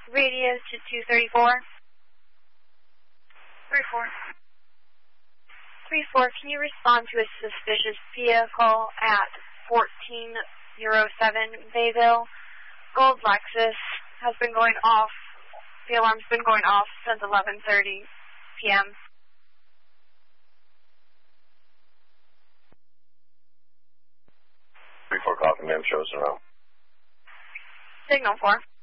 Radio to 234. 34. 34, can you respond to a suspicious vehicle at 1407 Bayville? Gold Lexus has been going off. The alarm's been going off since 11:30 p.m. Before copy, ma'am, shows around. Signal 4.